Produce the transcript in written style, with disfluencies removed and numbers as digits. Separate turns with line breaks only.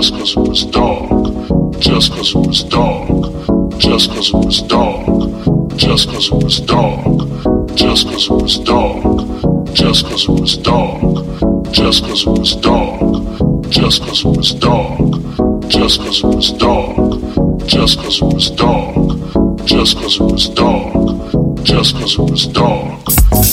just cause it was dark, just cause it was dark, just cause it was dark, just cause it was dark, just cause it was dark, just cause it was dark, just cause it was dark, just cause it was dark, just cause it was dark, just cause it was dark, just cause it was dark, just cause it was dark.